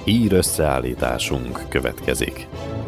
Ír összeállításunk következik.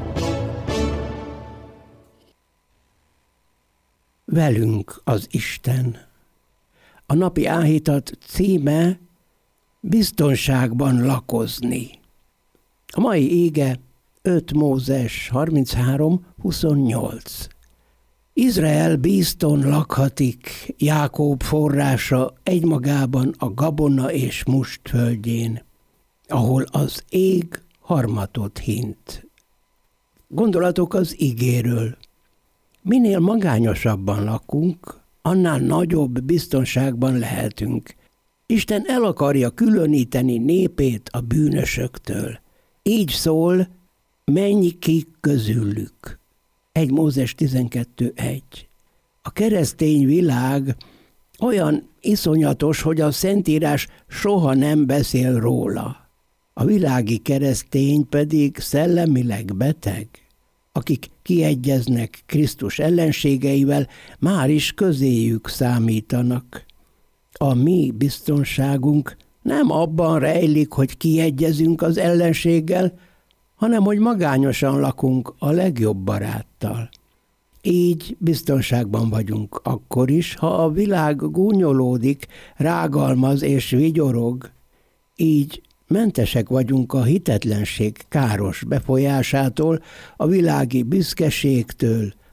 Velünk az Isten. A napi áhítat címe biztonságban lakozni. A mai ége 5 Mózes 33:28. Izrael bízton lakhatik, Jákob forrása egymagában a gabona és must földjén, ahol az ég harmatot hint. Gondolatok az igéről. Minél magányosabban lakunk, annál nagyobb biztonságban lehetünk. Isten el akarja különíteni népét a bűnösöktől. Így szól, menj ki közülük. 1 Mózes 12:1. A keresztény világ olyan iszonyatos, hogy a Szentírás soha nem beszél róla. A világi keresztény pedig szellemileg beteg. Akik kiegyeznek Krisztus ellenségeivel, már is közéjük számítanak. A mi biztonságunk nem abban rejlik, hogy kiegyezünk az ellenséggel, hanem hogy magányosan lakunk a legjobb baráttal. Így biztonságban vagyunk akkor is, ha a világ gúnyolódik, rágalmaz és vigyorog. Így mentesek vagyunk a hitetlenség káros befolyásától, a világi büszkeségtől,